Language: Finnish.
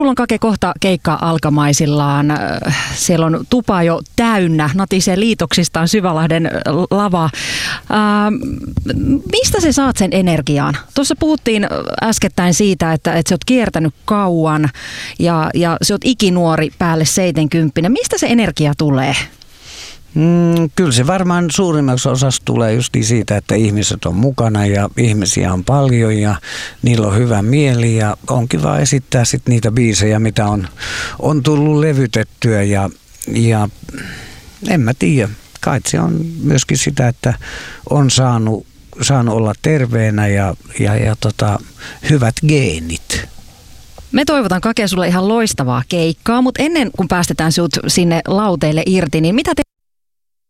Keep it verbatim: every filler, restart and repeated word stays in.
Sulla on Kake kohta keikka alkamaisillaan. Siellä on tupa jo täynnä, natisee liitoksistaan Syvälahden lava. Ää, mistä sä saat sen energiaan? Tuossa puhuttiin äskettäin siitä, että, että sä oot kiertänyt kauan ja, ja sä oot ikinuori päälle seitsemänkymmentä. Mistä se energia tulee? Mm, kyllä se varmaan suurimmaksi osassa tulee just siitä, että ihmiset on mukana ja ihmisiä on paljon ja niillä on hyvä mieli ja on kiva esittää sit niitä biisejä, mitä on, on tullut levytettyä ja, ja en mä tiedä. Kai se on myöskin sitä, että on saanut, saanut olla terveenä ja, ja, ja tota, hyvät geenit. Me toivotan Kake sulle ihan loistavaa keikkaa, mutta ennen kuin päästetään sinut sinne lauteille irti, niin mitä te